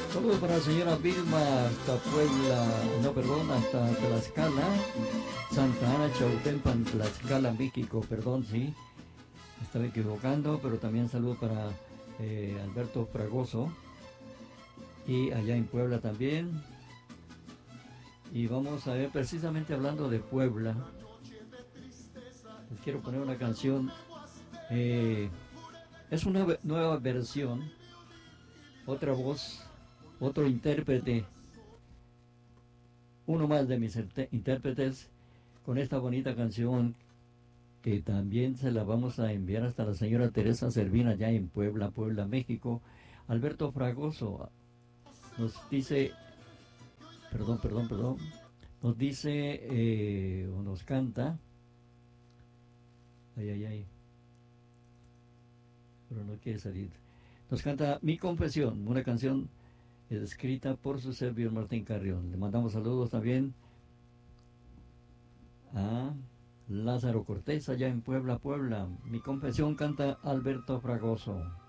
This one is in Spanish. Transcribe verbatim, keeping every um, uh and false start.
Saludos para la señora Vilma hasta Puebla, no, perdón, hasta Tlaxcala, Santa Ana, Chautempan, Tlaxcala, México, perdón, sí, estaba equivocando, pero también saludos para eh, Alberto Fragoso y allá en Puebla también. Y vamos a ver, precisamente hablando de Puebla, les quiero poner una canción, eh, es una nueva versión, otra voz, otro intérprete, uno más de mis intérpretes con esta bonita canción que también se la vamos a enviar hasta la señora Teresa Servina allá en Puebla, Puebla, México. Alberto Fragoso nos dice, perdón, perdón, perdón, nos dice eh, o nos canta, ay, ay, ay, pero no quiere salir. Nos canta Mi Confesión, una canción escrita por su servidor Martín Carrión. Le mandamos saludos también a Lázaro Cortés allá en Puebla, Puebla. Mi Confesión canta Alberto Fragoso.